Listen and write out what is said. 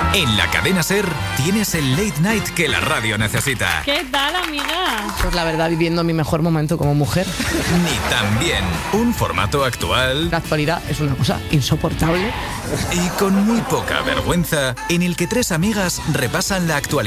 En la cadena SER tienes el late night que la radio necesita. ¿Qué tal, amiga? Pues la verdad, viviendo mi mejor momento como mujer. Ni tan bien. Un formato actual. La actualidad es una cosa insoportable. Y con muy poca vergüenza, en el que tres amigas repasan la actualidad